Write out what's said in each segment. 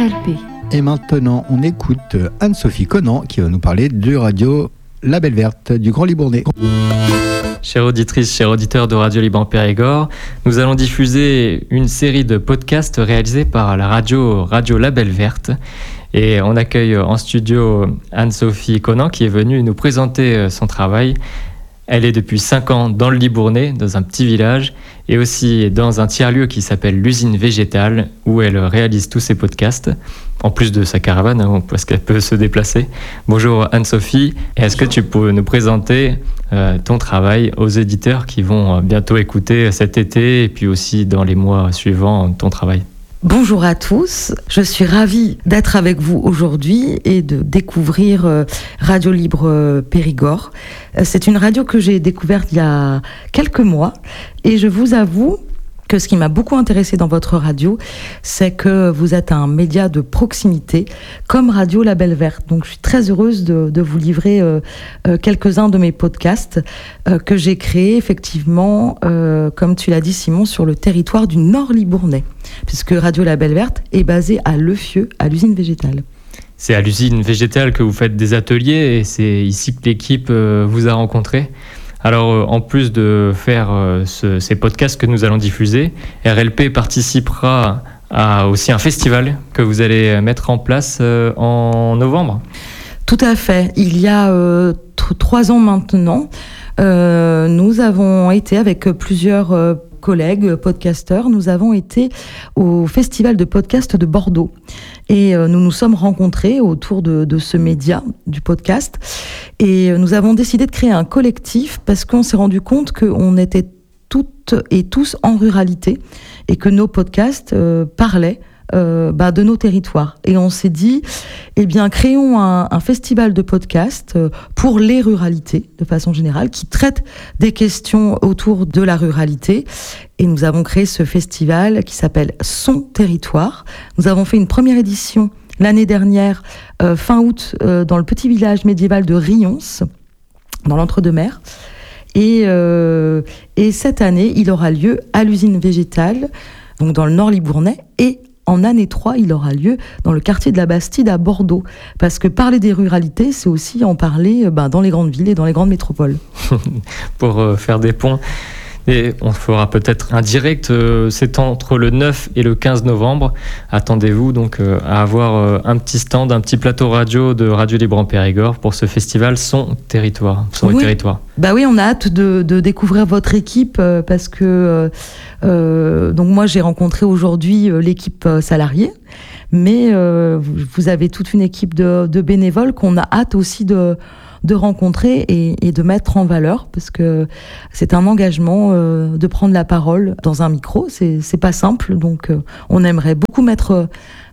RLP. Et maintenant, on écoute Anne-Sophie Conant qui va nous parler du radio La Belle Verte du Grand Libournais. Chères auditrices, chers auditeurs de Radio Libre Périgord, nous allons diffuser une série de podcasts réalisés par la radio La Belle Verte. Et on accueille en studio Anne-Sophie Conant qui est venue nous présenter son travail. Elle est depuis 5 ans dans le Libournais, dans un petit village, et aussi dans un tiers-lieu qui s'appelle l'usine végétale, où elle réalise tous ses podcasts, en plus de sa caravane, parce qu'elle peut se déplacer. Bonjour Anne-Sophie, est-ce que tu peux nous présenter ton travail aux éditeurs qui vont bientôt écouter cet été, et puis aussi dans les mois suivants ton travail ? Bonjour à tous, je suis ravie d'être avec vous aujourd'hui et de découvrir Radio Libre Périgord. C'est une radio que j'ai découverte il y a quelques mois et je vous avoue que ce qui m'a beaucoup intéressé dans votre radio, c'est que vous êtes un média de proximité, comme Radio La Belle Verte. Donc je suis très heureuse de vous livrer quelques-uns de mes podcasts que j'ai créés effectivement, comme tu l'as dit Simon, sur le territoire du Nord Libournais, puisque Radio La Belle Verte est basée à Lefieux, à l'usine végétale. C'est à l'usine végétale que vous faites des ateliers et c'est ici que l'équipe vous a rencontré. Alors, en plus de faire ces podcasts que nous allons diffuser, RLP participera à aussi un festival que vous allez mettre en place en novembre. Tout à fait. Il y a 3 ans maintenant, nous avons été avec plusieurs collègues podcasteurs, nous avons été au festival de podcast de Bordeaux. Et nous nous sommes rencontrés autour de ce média, du podcast. Et nous avons décidé de créer un collectif parce qu'on s'est rendu compte qu'on était toutes et tous en ruralité et que nos podcasts parlaient de nos territoires. Et on s'est dit, créons un festival de podcasts pour les ruralités, de façon générale, qui traite des questions autour de la ruralité. Et nous avons créé ce festival qui s'appelle Son Territoire. Nous avons fait une première édition l'année dernière, fin août, dans le petit village médiéval de Rions, dans l'Entre-deux-Mers. Et cette année, il aura lieu à l'usine végétale, donc dans le Nord Libournais, et en année 3, il aura lieu dans le quartier de la Bastide à Bordeaux. Parce que parler des ruralités, c'est aussi en parler dans les grandes villes et dans les grandes métropoles. Pour faire des ponts. Et on fera peut-être un direct, c'est entre le 9 et le 15 novembre. Attendez-vous donc à avoir un petit stand, un petit plateau radio de Radio Libre en Périgord pour ce festival Son Territoire. Territoire. Bah oui, on a hâte de découvrir votre équipe parce que donc moi j'ai rencontré aujourd'hui l'équipe salariée, mais vous avez toute une équipe de bénévoles qu'on a hâte aussi de rencontrer et de mettre en valeur, parce que c'est un engagement de prendre la parole dans un micro, c'est pas simple, donc on aimerait beaucoup mettre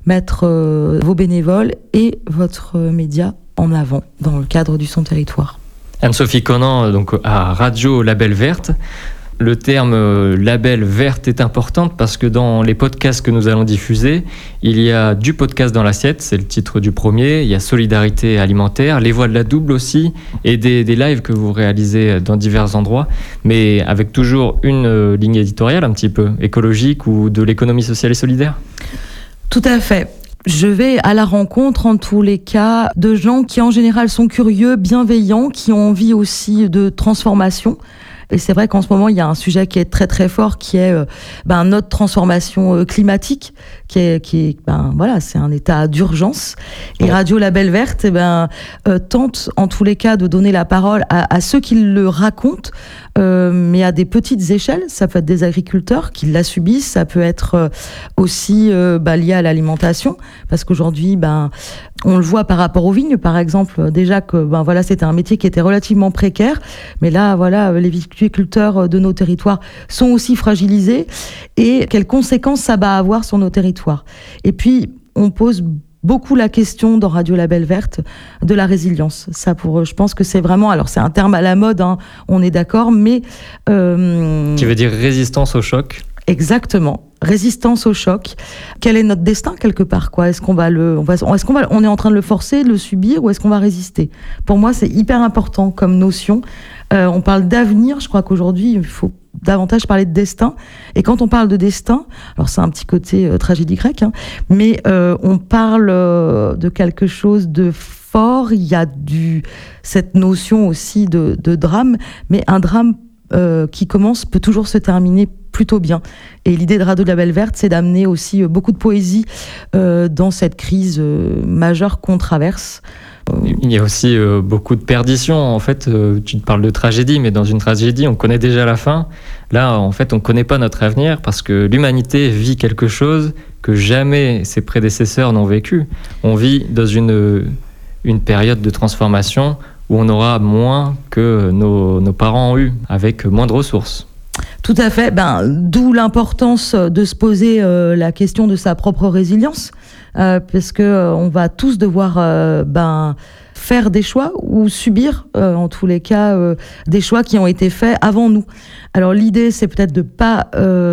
vos bénévoles et votre média en avant dans le cadre du Son Territoire. Anne-Sophie Conant, donc à Radio La Belle Verte. Le terme label verte est important parce que dans les podcasts que nous allons diffuser, il y a du podcast dans l'assiette, c'est le titre du premier, il y a solidarité alimentaire, les voix de la double aussi, et des lives que vous réalisez dans divers endroits, mais avec toujours une ligne éditoriale un petit peu écologique ou de l'économie sociale et solidaire. Tout à fait. Je vais à la rencontre, en tous les cas, de gens qui en général sont curieux, bienveillants, qui ont envie aussi de transformation. Et c'est vrai qu'en ce moment, il y a un sujet qui est très très fort, qui est notre transformation climatique, qui est c'est un état d'urgence. Et Radio La Belle Verte tente en tous les cas de donner la parole à ceux qui le racontent, mais à des petites échelles. Ça peut être des agriculteurs qui la subissent, ça peut être aussi lié à l'alimentation, parce qu'aujourd'hui, on le voit par rapport aux vignes, par exemple, déjà que c'était un métier qui était relativement précaire, mais là, les viticulteurs de nos territoires sont aussi fragilisés, et quelles conséquences ça va avoir sur nos territoires. Et puis, on pose beaucoup la question dans Radio La Belle Verte de la résilience. Ça, je pense que c'est vraiment, alors c'est un terme à la mode, on est d'accord, mais qui veut dire résistance au choc. Exactement, résistance au choc. Quel est notre destin quelque part, quoi ? Est-ce qu'on on est en train de le forcer, de le subir, ou est-ce qu'on va résister ? Pour moi, c'est hyper important comme notion. On parle d'avenir. Je crois qu'aujourd'hui, il faut davantage parler de destin. Et quand on parle de destin, alors c'est un petit côté tragédie grecque, mais on parle de quelque chose de fort. Il y a cette notion aussi de drame, mais un drame qui commence peut toujours se terminer plutôt bien. Et l'idée de Radio de la Belle Verte, c'est d'amener aussi beaucoup de poésie dans cette crise majeure qu'on traverse. Il y a aussi beaucoup de perditions. En fait, tu te parles de tragédie, mais dans une tragédie, on connaît déjà la fin. Là, en fait, on ne connaît pas notre avenir parce que l'humanité vit quelque chose que jamais ses prédécesseurs n'ont vécu. On vit dans une période de transformation où on aura moins que nos parents ont eu, avec moins de ressources. Tout à fait. D'où l'importance de se poser la question de sa propre résilience, parce que on va tous devoir faire des choix ou subir, en tous les cas, des choix qui ont été faits avant nous. Alors l'idée, c'est peut-être de pas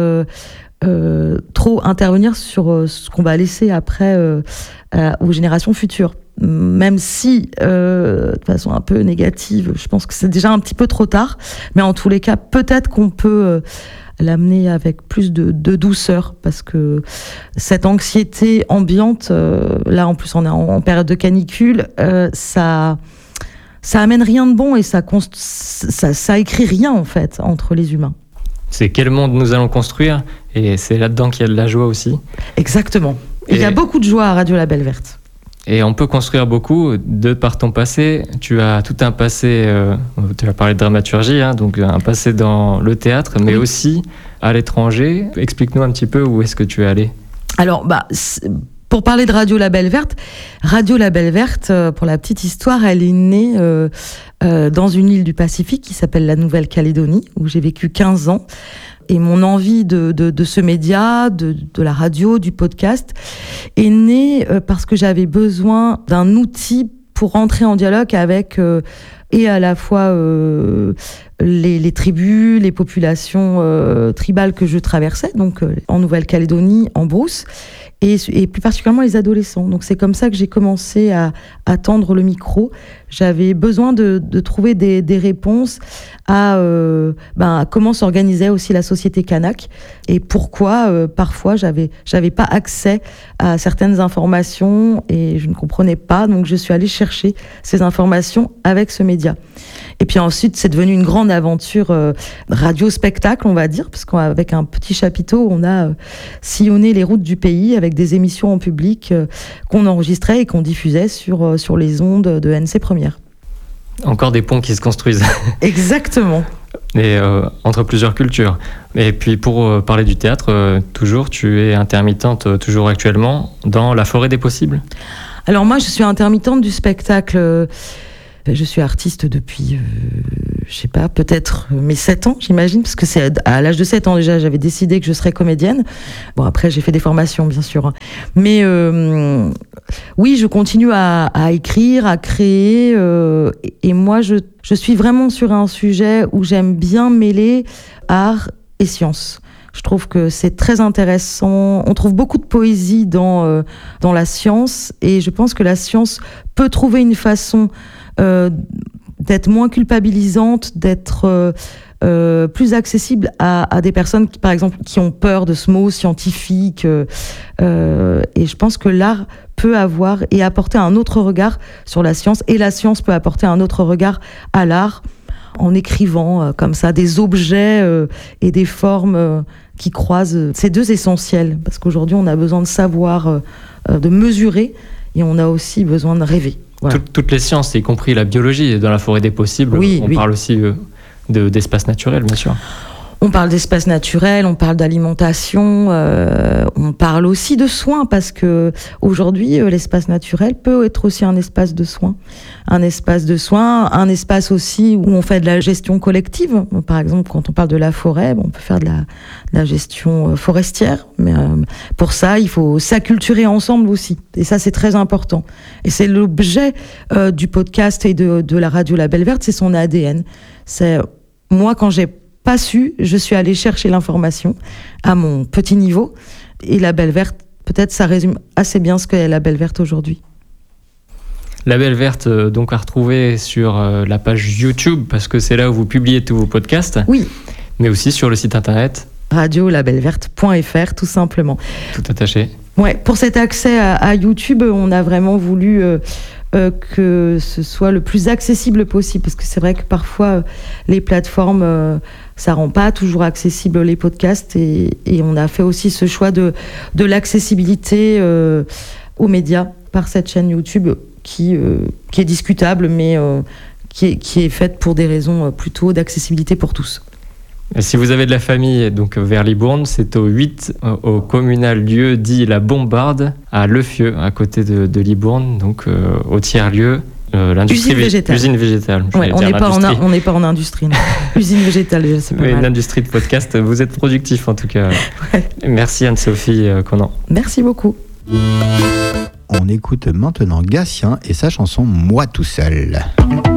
trop intervenir sur ce qu'on va laisser après aux générations futures. Même si, de façon un peu négative, je pense que c'est déjà un petit peu trop tard. Mais en tous les cas, peut-être qu'on peut l'amener avec plus de douceur, parce que cette anxiété ambiante, là en plus on est en période de canicule, ça amène rien de bon et ça écrit rien en fait entre les humains. C'est quel monde nous allons construire, et c'est là-dedans qu'il y a de la joie aussi. Exactement. Il y a beaucoup de joie à Radio La Belle Verte. Et on peut construire beaucoup de par ton passé. Tu as tout un passé, tu as parlé de dramaturgie, donc un passé dans le théâtre, mais aussi à l'étranger. Explique-nous un petit peu où est-ce que tu es allé. Alors, pour parler de Radio La Belle Verte, pour la petite histoire, elle est née dans une île du Pacifique qui s'appelle la Nouvelle-Calédonie, où j'ai vécu 15 ans. Et mon envie de ce média, de la radio, du podcast, est née parce que j'avais besoin d'un outil pour rentrer en dialogue avec et à la fois les tribus, les populations tribales que je traversais, donc en Nouvelle-Calédonie, en brousse, et plus particulièrement les adolescents. Donc c'est comme ça que j'ai commencé à tendre le micro. J'avais besoin de trouver des réponses à comment s'organisait aussi la société kanak et pourquoi parfois j'avais pas accès à certaines informations et je ne comprenais pas. Donc je suis allée chercher ces informations avec ce média. Et puis ensuite, c'est devenu une grande aventure radio-spectacle, on va dire, parce qu'avec un petit chapiteau, on a sillonné les routes du pays avec des émissions en public qu'on enregistrait et qu'on diffusait sur les ondes de NC Première. Encore des ponts qui se construisent. Exactement. Et entre plusieurs cultures. Et puis pour parler du théâtre, toujours, tu es intermittente, toujours actuellement, dans la forêt des possibles ? Alors moi, je suis intermittente du spectacle. Je suis artiste depuis, je sais pas, peut-être mes 7 ans, j'imagine, parce que c'est à l'âge de 7 ans déjà, j'avais décidé que je serais comédienne. Bon, après, j'ai fait des formations, bien sûr. Mais oui, je continue à écrire, à créer. Et moi, je suis vraiment sur un sujet où j'aime bien mêler art et science. Je trouve que c'est très intéressant. On trouve beaucoup de poésie dans la science. Et je pense que la science peut trouver une façon d'être moins culpabilisante, d'être plus accessible à des personnes qui, par exemple, qui ont peur de ce mot scientifique. Et je pense que l'art peut avoir et apporter un autre regard sur la science, et la science peut apporter un autre regard à l'art en écrivant comme ça des objets et des formes qui croisent. C'est deux essentiels, parce qu'aujourd'hui on a besoin de savoir, de mesurer, et on a aussi besoin de rêver. Voilà. Toutes les sciences, y compris la biologie, dans la forêt des possibles, on parle aussi d'espace naturel, bien sûr. On parle d'espace naturel, on parle d'alimentation, on parle aussi de soins, parce que aujourd'hui, l'espace naturel peut être aussi un espace de soins. Un espace de soins, un espace aussi où on fait de la gestion collective. Par exemple, quand on parle de la forêt, on peut faire de la gestion forestière. Mais pour ça, il faut s'acculturer ensemble aussi. Et ça, c'est très important. Et c'est l'objet du podcast et de la radio La Belle Verte, c'est son ADN. C'est moi, quand j'ai pas su, je suis allée chercher l'information à mon petit niveau. Et La Belle Verte, peut-être ça résume assez bien ce qu'est La Belle Verte aujourd'hui. La Belle Verte, donc à retrouver sur la page YouTube, parce que c'est là où vous publiez tous vos podcasts. Oui. mais aussi sur le site internet radiolabelleverte.fr, tout simplement. tout attaché. Ouais, pour cet accès à YouTube, on a vraiment voulu que ce soit le plus accessible possible, parce que c'est vrai que parfois les plateformes, ça rend pas toujours accessible les podcasts, et on a fait aussi ce choix de l'accessibilité aux médias par cette chaîne YouTube qui est discutable, mais qui est faite pour des raisons plutôt d'accessibilité pour tous. Et si vous avez de la famille donc vers Libourne, c'est au 8 au communal lieu dit La Bombarde à Lefieux, à côté de Libourne, donc au tiers-lieu. Usine végétale. Usine végétale. Ouais, on n'est pas en industrie. Non. Usine végétale, déjà, c'est pas mal. Une industrie de podcast, vous êtes productif en tout cas. Ouais. Merci Anne-Sophie Conan. Merci beaucoup. On écoute maintenant Gatien et sa chanson Moi tout seul.